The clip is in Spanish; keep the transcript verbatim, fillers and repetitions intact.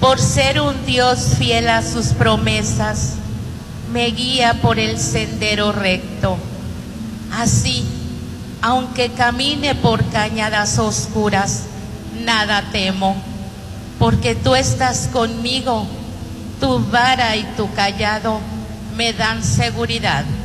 Por ser un Dios fiel a sus promesas, me guía por el sendero recto. Así, aunque camine por cañadas oscuras, nada temo, porque tú estás conmigo, tu vara y tu cayado me dan seguridad.